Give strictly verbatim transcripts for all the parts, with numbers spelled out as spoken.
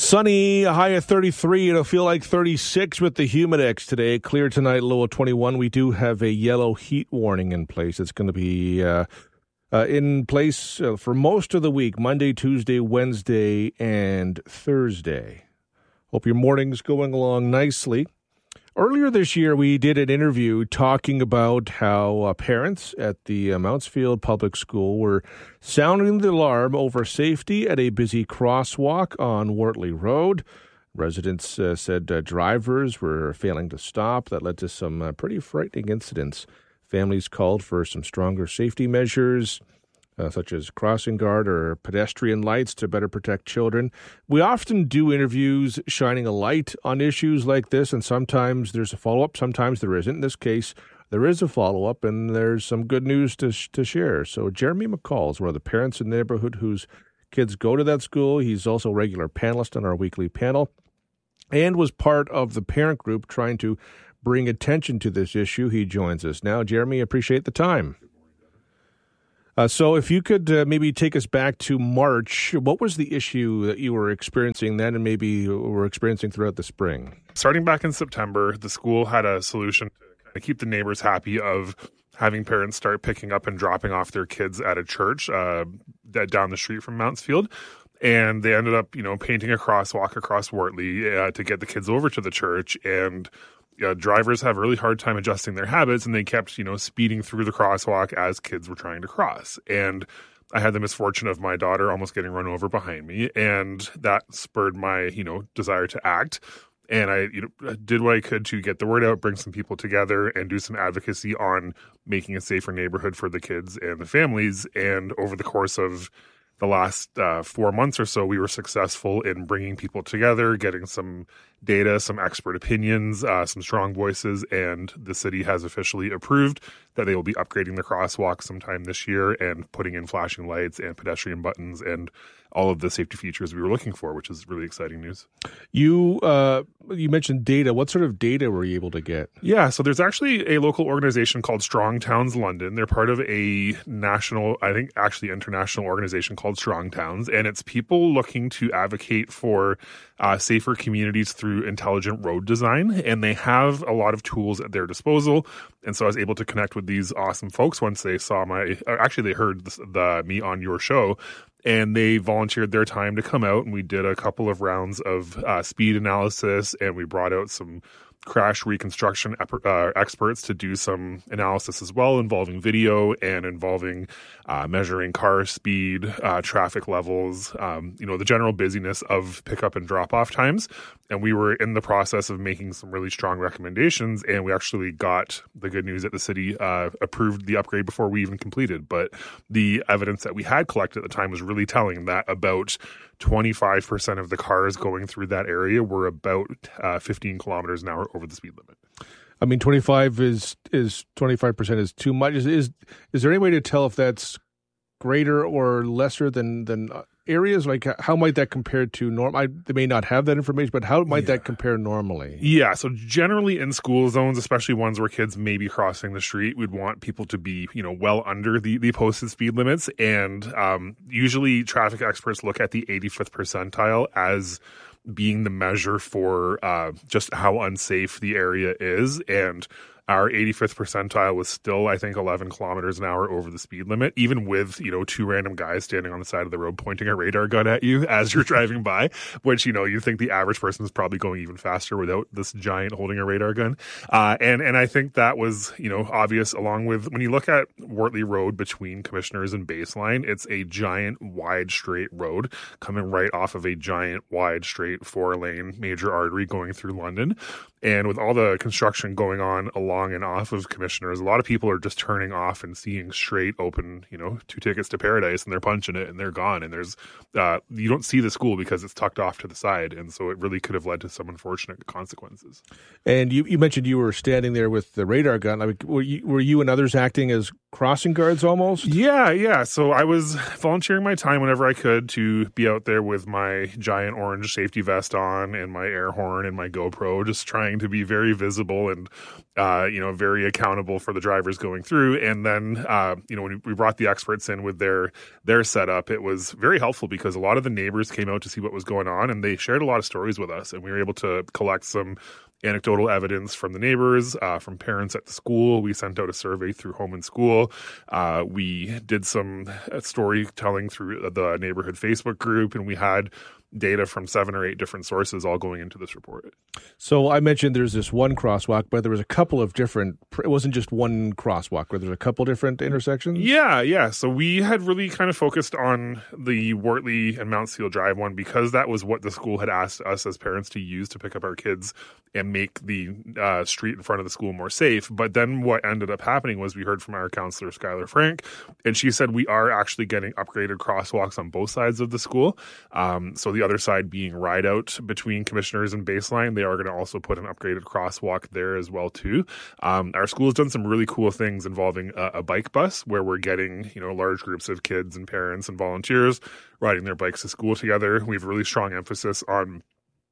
Sunny, a high of thirty-three. It'll feel like thirty-six with the Humidex today. Clear tonight, low of twenty-one. We do have a yellow heat warning in place. It's going to be uh, uh, in place uh, for most of the week, Monday, Tuesday, Wednesday, and Thursday. Hope your morning's going along nicely. Earlier this year, we did an interview talking about how uh, parents at the uh, Mountsfield Public School were sounding the alarm over safety at a busy crosswalk on Wortley Road. Residents uh, said uh, drivers were failing to stop. That led to some uh, pretty frightening incidents. Families called for some stronger safety measures, Uh, such as crossing guard or pedestrian lights to better protect children. We often do interviews shining a light on issues like this, and sometimes there's a follow-up, sometimes there isn't. In this case, there is a follow-up, and there's some good news to to share. So Jeremy McCall is one of the parents in the neighborhood whose kids go to that school. He's also a regular panelist on our weekly panel and was part of the parent group trying to bring attention to this issue. He joins us now. Jeremy, appreciate the time. Uh, so if you could uh, maybe take us back to March, what was the issue that you were experiencing then and maybe were experiencing throughout the spring? Starting back in September, the school had a solution to kind of keep the neighbors happy of having parents start picking up and dropping off their kids at a church uh, down the street from Mountsfield. And they ended up, you know, painting a crosswalk across Wortley uh, to get the kids over to the church. And Uh, drivers have a really hard time adjusting their habits, and they kept, you know, speeding through the crosswalk as kids were trying to cross. And I had the misfortune of my daughter almost getting run over behind me, and that spurred my, you know, desire to act. And I, you know, did what I could to get the word out, bring some people together, and do some advocacy on making a safer neighborhood for the kids and the families. And over the course of the last uh, four months or so, we were successful in bringing people together, getting some data, some expert opinions, uh, some strong voices, and the city has officially approved that they will be upgrading the crosswalk sometime this year and putting in flashing lights and pedestrian buttons and all of the safety features we were looking for, which is really exciting news. You uh, you mentioned data. What sort of data were you able to get? Yeah, so there's actually a local organization called Strong Towns London. They're part of a national, I think actually international organization called Strong Towns, and it's people looking to advocate for uh, safer communities through intelligent road design, and they have a lot of tools at their disposal. And so I was able to connect with these awesome folks once they saw my, actually they heard the, the me on your show, and they volunteered their time to come out, and we did a couple of rounds of uh, speed analysis, and we brought out some crash reconstruction uh, experts to do some analysis as well, involving video and involving uh, measuring car speed, uh, traffic levels, um, you know, the general busyness of pickup and drop-off times. And we were in the process of making some really strong recommendations, and we actually got the good news that the city uh, approved the upgrade before we even completed. But the evidence that we had collected at the time was really telling that about twenty-five percent of the cars going through that area were about uh, fifteen kilometers an hour over the speed limit. I mean, twenty-five is is twenty-five percent is too much. Is, is is there any way to tell if that's greater or lesser than than areas? Like, how might that compare to norm? I, they may not have that information, but how might yeah. that compare normally? Yeah, so generally in school zones, especially ones where kids may be crossing the street, we'd want people to be, you know, well under the, the posted speed limits. And um, usually traffic experts look at the eighty-fifth percentile as being the measure for uh, just how unsafe the area is. And our eighty-fifth percentile was still, I think, eleven kilometers an hour over the speed limit, even with, you know, two random guys standing on the side of the road pointing a radar gun at you as you're driving by, which, you know, you think the average person is probably going even faster without this giant holding a radar gun. Uh, and, and I think that was, you know, obvious, along with when you look at Wortley Road between Commissioners and Baseline, it's a giant wide straight road coming right off of a giant wide straight four lane major artery going through London. And with all the construction going on along and off of Commissioners, a lot of people are just turning off and seeing straight open, you know, two tickets to paradise, and they're punching it and they're gone. And there's, uh, you don't see the school because it's tucked off to the side. And so it really could have led to some unfortunate consequences. And you, you mentioned you were standing there with the radar gun. I mean, were you, were you and others acting as crossing guards almost? Yeah, yeah. So I was volunteering my time whenever I could to be out there with my giant orange safety vest on and my air horn and my GoPro, just trying to be very visible and, uh, you know, very accountable for the drivers going through. And then, uh, you know, when we brought the experts in with their their setup, it was very helpful because a lot of the neighbors came out to see what was going on, and they shared a lot of stories with us, and we were able to collect some anecdotal evidence from the neighbors, uh, from parents at the school. We sent out a survey through Home and School. Uh, we did some storytelling through the neighborhood Facebook group, and we had data from seven or eight different sources all going into this report. So I mentioned there's this one crosswalk, but there was a couple of different, it wasn't just one crosswalk, where there's a couple different intersections? Yeah, yeah. So we had really kind of focused on the Wortley and Mountsfield Drive one because that was what the school had asked us as parents to use to pick up our kids and make the uh, street in front of the school more safe. But then what ended up happening was we heard from our counselor, Skylar Frank, and she said we are actually getting upgraded crosswalks on both sides of the school. Um, so the The other side being ride out between Commissioners and Baseline. They are going to also put an upgraded crosswalk there as well too. Um, our school has done some really cool things involving a, a bike bus where we're getting, you know, large groups of kids and parents and volunteers riding their bikes to school together. We have a really strong emphasis on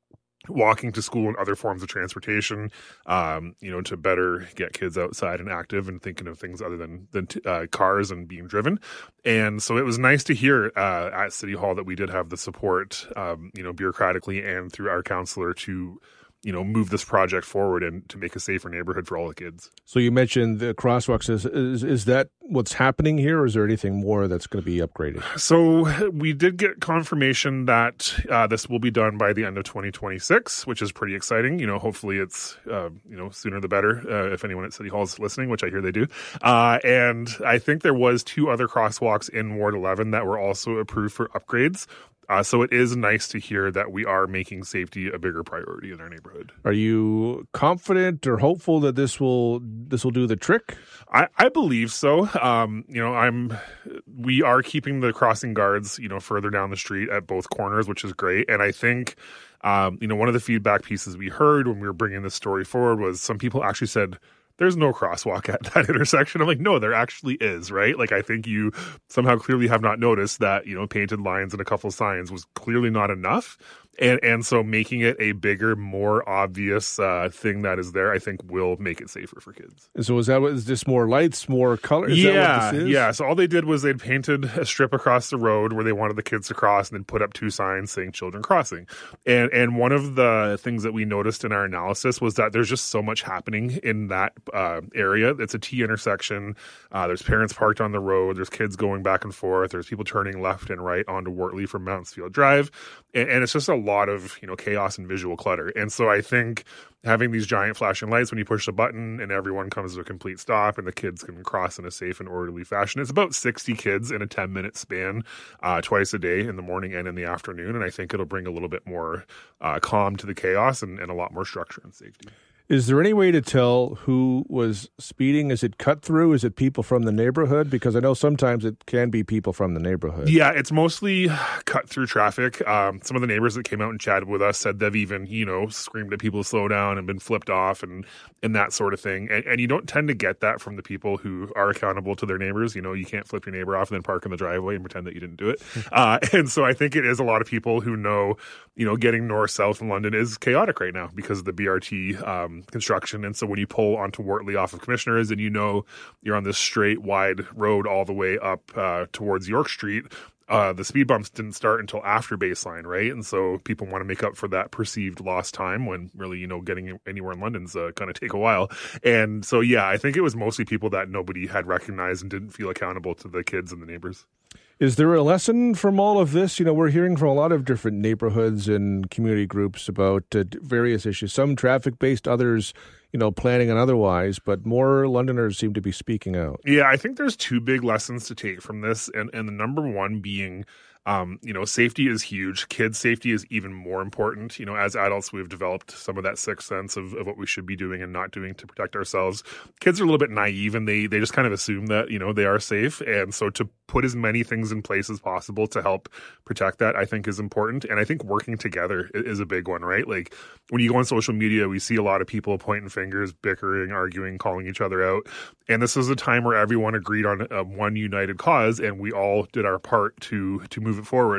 walking to school and other forms of transportation, um, you know, to better get kids outside and active and thinking of things other than, than uh, cars and being driven. And so it was nice to hear uh, at City Hall that we did have the support, um, you know, bureaucratically and through our counselor to, you know, move this project forward and to make a safer neighborhood for all the kids. So you mentioned the crosswalks. Is, is, is that what's happening here, or is there anything more that's going to be upgraded? So we did get confirmation that uh, this will be done by the end of twenty twenty-six, which is pretty exciting. You know, hopefully it's, uh, you know, sooner the better uh, if anyone at City Hall is listening, which I hear they do. Uh, and I think there was two other crosswalks in Ward eleven that were also approved for upgrades. Uh, so it is nice to hear that we are making safety a bigger priority in our neighborhood. Are you confident or hopeful that this will this will do the trick? I, I believe so. Um, you know, I'm. We are keeping the crossing guards, you know, further down the street at both corners, which is great. And I think, um, you know, one of the feedback pieces we heard when we were bringing this story forward was some people actually said, there's no crosswalk at that intersection. I'm like, no, there actually is, right? Like, I think you somehow clearly have not noticed that, you know, painted lines and a couple signs was clearly not enough. And and so making it a bigger, more obvious uh, thing that is there, I think will make it safer for kids. So is that what, is this more lights, more color? Is yeah, that what this is? yeah. So all they did was they'd painted a strip across the road where they wanted the kids to cross and then put up two signs saying children crossing. And and one of the things that we noticed in our analysis was that there's just so much happening in that uh, area. It's a T intersection. Uh, there's parents parked on the road. There's kids going back and forth. There's people turning left and right onto Wortley from Mountsfield Drive. And, and it's just a lot of, you know, chaos and visual clutter. And so I think having these giant flashing lights when you push a button and everyone comes to a complete stop and the kids can cross in a safe and orderly fashion. It's about sixty kids in a ten minute span uh, twice a day in the morning and in the afternoon. And I think it'll bring a little bit more uh, calm to the chaos and, and a lot more structure and safety. Is there any way to tell who was speeding? Is it cut through? Is it people from the neighborhood? Because I know sometimes it can be people from the neighborhood. Yeah, it's mostly cut through traffic. Um, some of the neighbors that came out and chatted with us said they've even, you know, screamed at people to slow down and been flipped off and and that sort of thing. And, and you don't tend to get that from the people who are accountable to their neighbors. You know, you can't flip your neighbor off and then park in the driveway and pretend that you didn't do it. uh, and so I think it is a lot of people who know, you know, getting north-south in London is chaotic right now because of the B R T um, construction. And so when you pull onto Wortley off of Commissioners and you know you're on this straight, wide road all the way up uh, towards York Street, uh, the speed bumps didn't start until after Baseline, right? And so people want to make up for that perceived lost time when really, you know, getting anywhere in London's uh, going to take a while. And so, yeah, I think it was mostly people that nobody had recognized and didn't feel accountable to the kids and the neighbors. Is there a lesson from all of this? You know, we're hearing from a lot of different neighborhoods and community groups about uh, various issues, some traffic-based, others, you know, planning and otherwise, but more Londoners seem to be speaking out. Yeah, I think there's two big lessons to take from this, and, and the number one being Um, you know, safety is huge. Kids' safety is even more important. You know, as adults, we've developed some of that sixth sense of, of what we should be doing and not doing to protect ourselves. Kids are a little bit naive and they they just kind of assume that, you know, they are safe. And so to put as many things in place as possible to help protect that, I think is important. And I think working together is a big one, right? Like when you go on social media, we see a lot of people pointing fingers, bickering, arguing, calling each other out. And this is a time where everyone agreed on a, one united cause and we all did our part to to move it forward.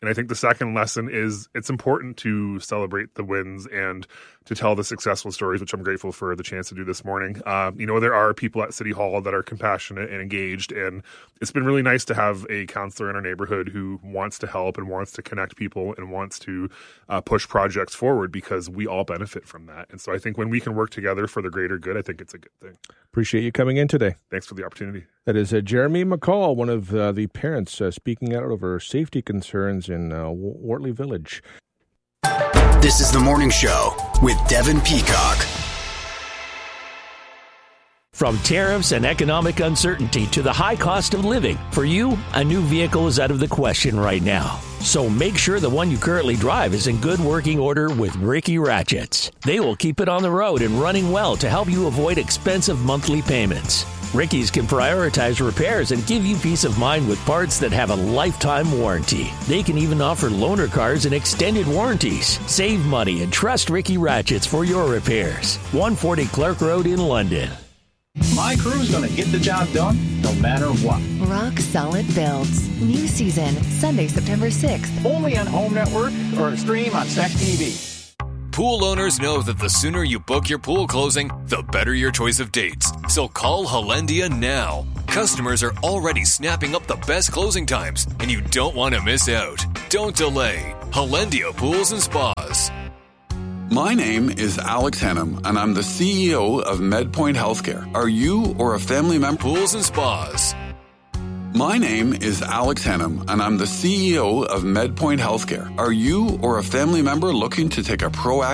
And I think the second lesson is it's important to celebrate the wins and to tell the successful stories, which I'm grateful for the chance to do this morning. Um, you know, there are people at City Hall that are compassionate and engaged, and it's been really nice to have a counselor in our neighborhood who wants to help and wants to connect people and wants to uh, push projects forward, because we all benefit from that. And so I think when we can work together for the greater good, I think it's a good thing. Appreciate you coming in today. Thanks for the opportunity. That is uh, Jeremy McCall, one of uh, the parents uh, speaking out over safety concerns in uh, Wortley Village. This is The Morning Show with Devin Peacock. From tariffs and economic uncertainty to the high cost of living, for you, a new vehicle is out of the question right now. So make sure the one you currently drive is in good working order with Ricky Ratchets. They will keep it on the road and running well to help you avoid expensive monthly payments. Ricky's can prioritize repairs and give you peace of mind with parts that have a lifetime warranty. They can even offer loaner cars and extended warranties. Save money and trust Ricky Ratchets for your repairs. one forty Clark Road in London. My crew's going to get the job done no matter what. Rock Solid Builds. New season, Sunday, September sixth. Only on Home Network or stream on S E C T V. Pool owners know that the sooner you book your pool closing, the better your choice of dates. So call Hollandia now. Customers are already snapping up the best closing times, and you don't want to miss out. Don't delay. Hollandia Pools and Spas. My name is Alex Hannum, and I'm the C E O of MedPoint Healthcare. Are you or a family member? Pools and Spas. My name is Alex Hannum, and I'm the C E O of MedPoint Healthcare. Are you or a family member looking to take a proactive